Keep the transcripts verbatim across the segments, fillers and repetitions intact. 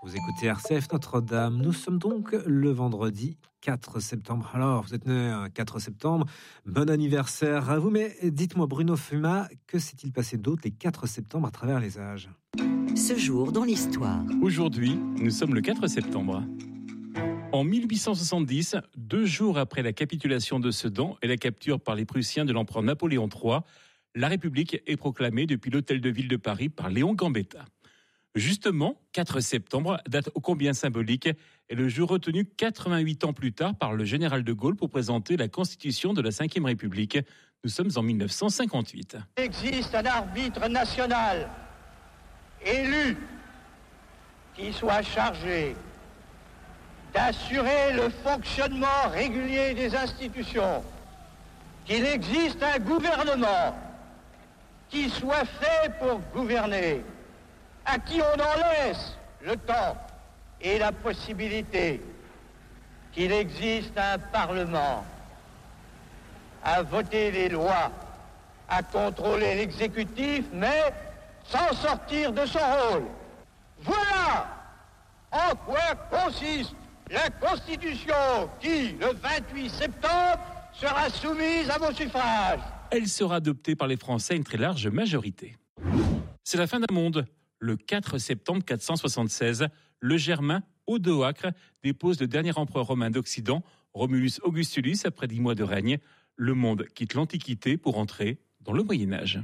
Vous écoutez R C F Notre-Dame. Nous sommes donc le vendredi quatre septembre. Alors, vous êtes né un quatre septembre. Bon anniversaire à vous. Mais dites-moi, Bruno Fuma, que s'est-il passé d'autre les quatre septembre à travers les âges ? Ce jour dans l'histoire. Aujourd'hui, nous sommes le quatre septembre. En mille huit cent soixante-dix, deux jours après la capitulation de Sedan et la capture par les Prussiens de l'empereur Napoléon trois, la République est proclamée depuis l'hôtel de ville de Paris par Léon Gambetta. Justement, quatre septembre, date ô combien symbolique, est le jour retenu quatre-vingt-huit ans plus tard par le général de Gaulle pour présenter la constitution de la cinquième République. Nous sommes en mille neuf cent cinquante-huit. Il existe un arbitre national élu qui soit chargé d'assurer le fonctionnement régulier des institutions, qu'il existe un gouvernement qui soit fait pour gouverner, à qui on en laisse le temps et la possibilité, qu'il existe un Parlement à voter les lois, à contrôler l'exécutif, mais sans sortir de son rôle. Voilà en quoi consiste la Constitution qui, le vingt-huit septembre, sera soumise à vos suffrages. Elle sera adoptée par les Français à une très large majorité. C'est la fin d'un monde. Le quatre septembre quatre cent soixante-seize, le Germain Odoacre dépose le dernier empereur romain d'Occident, Romulus Augustulus, après dix mois de règne. Le monde quitte l'Antiquité pour entrer dans le Moyen-Âge.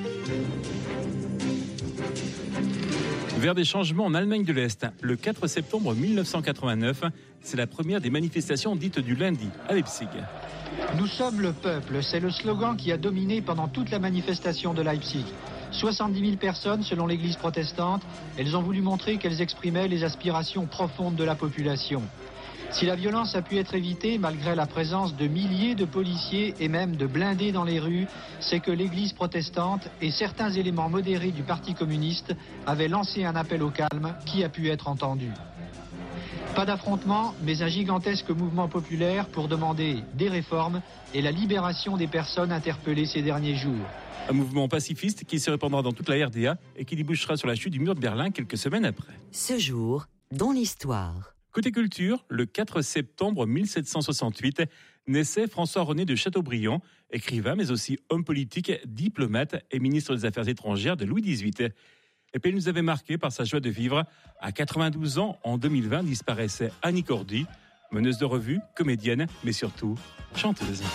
Vers des changements en Allemagne de l'Est, le quatre septembre mille neuf cent quatre-vingt-neuf, c'est la première des manifestations dites du lundi à Leipzig. Nous sommes le peuple, c'est le slogan qui a dominé pendant toute la manifestation de Leipzig. soixante-dix mille personnes selon l'église protestante, elles ont voulu montrer qu'elles exprimaient les aspirations profondes de la population. Si la violence a pu être évitée malgré la présence de milliers de policiers et même de blindés dans les rues, c'est que l'église protestante et certains éléments modérés du Parti communiste avaient lancé un appel au calme qui a pu être entendu. Pas d'affrontement, mais un gigantesque mouvement populaire pour demander des réformes et la libération des personnes interpellées ces derniers jours. Un mouvement pacifiste qui se répandra dans toute la R D A et qui débouchera sur la chute du mur de Berlin quelques semaines après. Ce jour dans l'histoire. Côté culture, le quatre septembre mille sept cent soixante-huit, naissait François-René de Chateaubriand, écrivain mais aussi homme politique, diplomate et ministre des Affaires étrangères de Louis dix-huit. Et puis il nous avait marqué par sa joie de vivre. À quatre-vingt-douze ans, en deux mille vingt, disparaissait Annie Cordy, meneuse de revue, comédienne, mais surtout chanteuse.